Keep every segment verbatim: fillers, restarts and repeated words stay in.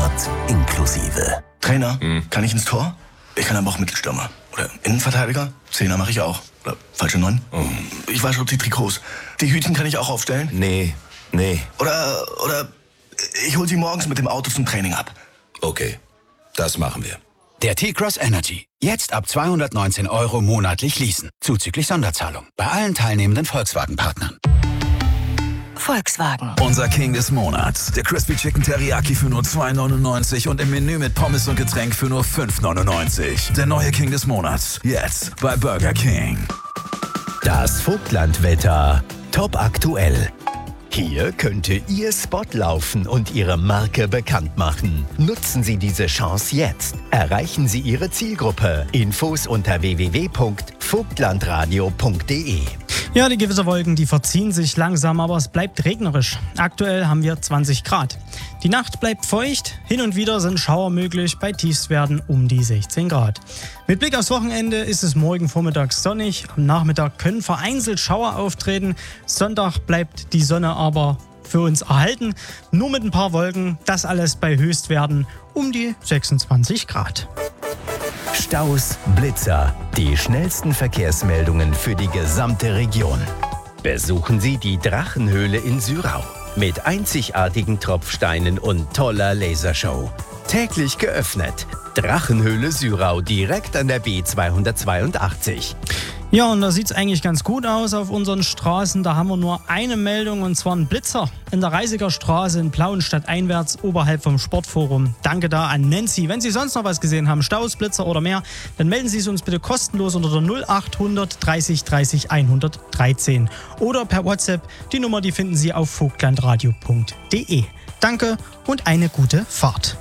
Heimat inklusive. Trainer, hm. kann ich ins Tor? Ich kann aber auch Mittelstürmer. Oder Innenverteidiger? Zehner mache ich auch. Oder falsche Neun? Oh. Ich wasche die Trikots. Die Hütchen kann ich auch aufstellen? Nee, nee. Oder, oder ich hol sie morgens mit dem Auto zum Training ab. Okay, das machen wir. Der T-Cross Energy. Jetzt ab zweihundertneunzehn Euro monatlich leasen. Zuzüglich Sonderzahlung. Bei allen teilnehmenden Volkswagen-Partnern. Volkswagen. Unser King des Monats. Der Crispy Chicken Teriyaki für nur zwei neunundneunzig und im Menü mit Pommes und Getränk für nur fünf neunundneunzig. Der neue King des Monats. Jetzt bei Burger King. Das Vogtlandwetter. Top aktuell. Hier könnte Ihr Spot laufen und Ihre Marke bekannt machen. Nutzen Sie diese Chance jetzt. Erreichen Sie Ihre Zielgruppe. Infos unter w w w punkt vogtlandradio punkt d e. Ja, die Gewitterwolken, die verziehen sich langsam, aber es bleibt regnerisch. Aktuell haben wir zwanzig Grad. Die Nacht bleibt feucht, hin und wieder sind Schauer möglich, bei Tiefstwerten um die sechzehn Grad. Mit Blick aufs Wochenende ist es morgen vormittags sonnig, am Nachmittag können vereinzelt Schauer auftreten. Sonntag bleibt die Sonne aber für uns erhalten, nur mit ein paar Wolken, das alles bei Höchstwerten um die sechsundzwanzig Grad. Staus, Blitzer, die schnellsten Verkehrsmeldungen für die gesamte Region. Besuchen Sie die Drachenhöhle in Syrau mit einzigartigen Tropfsteinen und toller Lasershow. Täglich geöffnet. Drachenhöhle Syrau direkt an der B zweihundertzweiundachtzig. Ja, und da sieht es eigentlich ganz gut aus auf unseren Straßen. Da haben wir nur eine Meldung, und zwar ein Blitzer in der Reisiger Straße in Plauenstadt einwärts oberhalb vom Sportforum. Danke da an Nancy. Wenn Sie sonst noch was gesehen haben, Staus, Blitzer oder mehr, dann melden Sie es uns bitte kostenlos unter der null acht hundert dreißig dreißig hundertdreizehn oder per WhatsApp. Die Nummer, die finden Sie auf vogtlandradio punkt d e. Danke und eine gute Fahrt.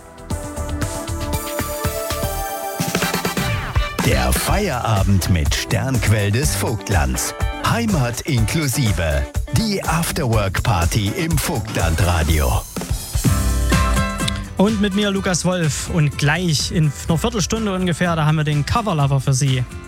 Der Feierabend mit Sternquell des Vogtlands. Heimat inklusive. Die Afterwork-Party im Vogtlandradio. Und mit mir Lukas Wolf. Und gleich in einer Viertelstunde ungefähr, da haben wir den Coverlover für Sie.